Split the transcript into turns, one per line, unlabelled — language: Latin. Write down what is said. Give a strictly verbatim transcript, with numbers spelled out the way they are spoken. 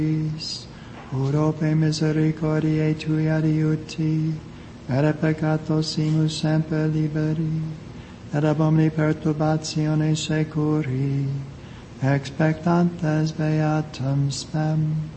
Urope misericordiae tui adiuti, et peccato simus semper liberi, et ab omni perturbatione securi, expectantes beatum spem.